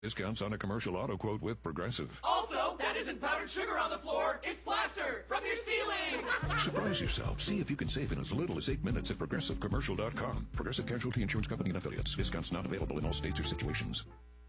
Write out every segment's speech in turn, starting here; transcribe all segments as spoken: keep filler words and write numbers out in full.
Discounts on a commercial auto quote with Progressive. Also, that isn't powdered sugar on the floor. It's plaster from your ceiling. Surprise yourself. See if you can save in as little as eight minutes at progressive commercial dot com. Progressive Casualty Insurance Company and Affiliates. Discounts not available in all states or situations.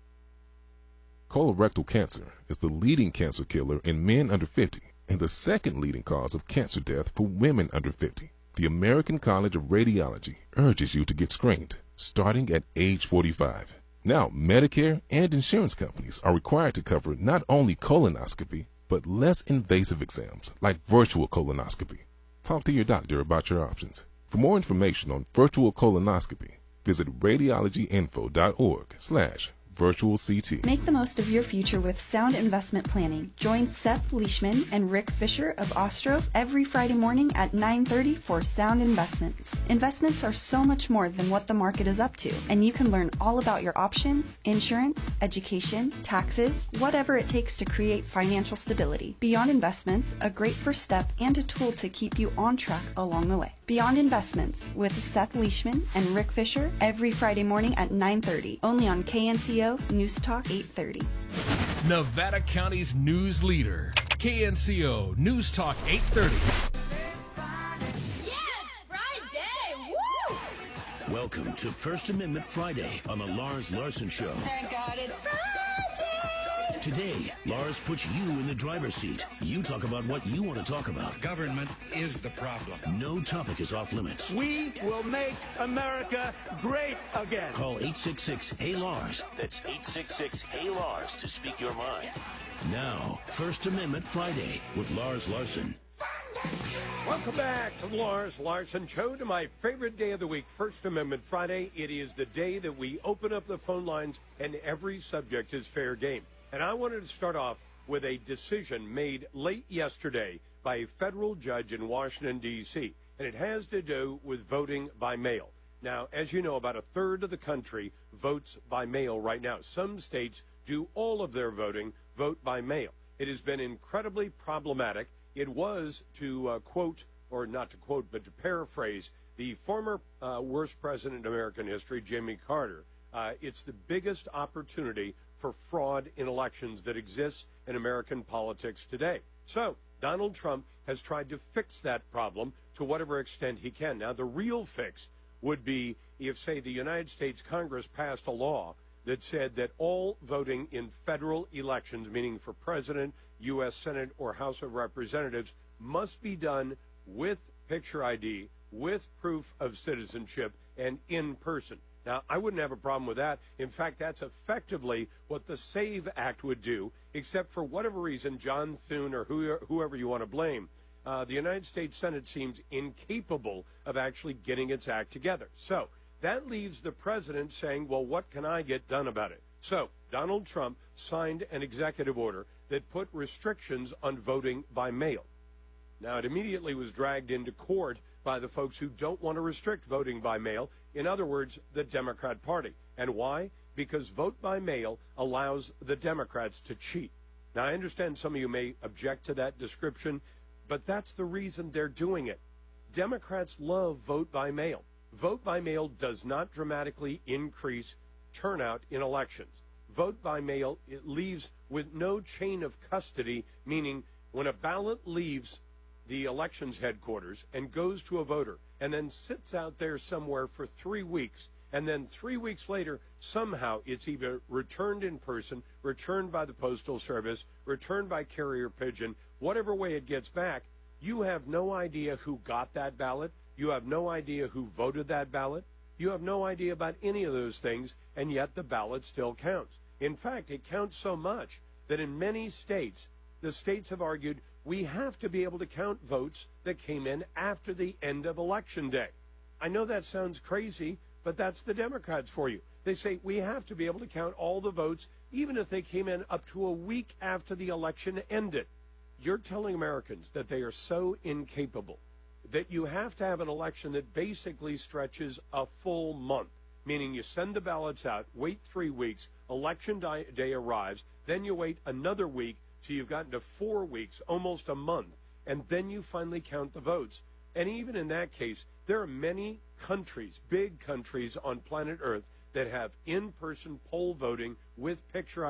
Colorectal cancer is the leading cancer killer in men under fifty and the second leading cause of cancer death for women under fifty. The American College of Radiology urges you to get screened starting at age forty-five. Now, Medicare and insurance companies are required to cover not only colonoscopy, but less invasive exams like virtual colonoscopy. Talk to your doctor about your options. For more information on virtual colonoscopy, visit radiologyinfo.org slash virtual C T. Make the most of your future with sound investment planning. Join Seth Leishman and Rick Fisher of Ostrov every Friday morning at nine thirty for Sound Investments. Investments are so much more than what the market is up to, and you can learn all about your options, insurance, education, taxes, whatever it takes to create financial stability. Beyond Investments, a great first step and a tool to keep you on track along the way. Beyond Investments with Seth Leishman and Rick Fisher every Friday morning at nine thirty, only on K N C O News Talk eight thirty. Nevada County's news leader, K N C O News Talk eight thirty. Yeah, it's Friday! Woo! Welcome to First Amendment Friday on the Lars Larson Show. Thank God it's Friday! Today, Lars puts you in the driver's seat. You talk about what you want to talk about. Government is the problem. No topic is off limits. We will make America great again. Call eight six six, H E Y, Lars. That's eight six six, H E Y, Lars to speak your mind. Now, First Amendment Friday with Lars Larson. Welcome back to the Lars Larson Show, to my favorite day of the week, First Amendment Friday. It is the day that we open up the phone lines and every subject is fair game. And I wanted to start off with a decision made late yesterday by a federal judge in Washington, D C, and it has to do with voting by mail. Now, as you know, about a third of the country votes by mail right now. Some states do all of their voting vote by mail. It has been incredibly problematic. It was, to uh, quote, or not to quote, but to paraphrase, the former uh, worst president in American history, Jimmy Carter. Uh, it's the biggest opportunity for fraud in elections that exists in American politics today. So Donald Trump has tried to fix that problem to whatever extent he can. Now, the real fix would be if, say, the United States Congress passed a law that said that all voting in federal elections, meaning for president, U S Senate, or House of Representatives, must be done with picture I D, with proof of citizenship, and in person. Now, I wouldn't have a problem with that. In fact, that's effectively what the SAVE Act would do, except for whatever reason, John Thune or who, whoever you want to blame, uh, the United States Senate seems incapable of actually getting its act together. So that leaves the president saying, well, what can I get done about it? So Donald Trump signed an executive order that put restrictions on voting by mail. Now, it immediately was dragged into court by the folks who don't want to restrict voting by mail. In other words, the Democrat Party. And why? Because vote by mail allows the Democrats to cheat. Now, I understand some of you may object to that description, but that's the reason they're doing it. Democrats love vote by mail. Vote by mail does not dramatically increase turnout in elections. Vote by mail, it leaves with no chain of custody, meaning when a ballot leaves the elections headquarters and goes to a voter and then sits out there somewhere for three weeks, and then three weeks later, somehow it's either returned in person, returned by the Postal Service, returned by carrier pigeon, whatever way it gets back, you have no idea who got that ballot. You have no idea who voted that ballot. You have no idea about any of those things, and yet the ballot still counts. In fact, it counts so much that in many states, the states have argued we have to be able to count votes that came in after the end of Election Day. I know that sounds crazy, but that's the Democrats for you. They say we have to be able to count all the votes, even if they came in up to a week after the election ended. You're telling Americans that they are so incapable that you have to have an election that basically stretches a full month, meaning you send the ballots out, wait three weeks, election day arrives, then you wait another week, so you've gotten to four weeks, almost a month, and then you finally count the votes. And even in that case, there are many countries, big countries on planet Earth, that have in-person poll voting with picture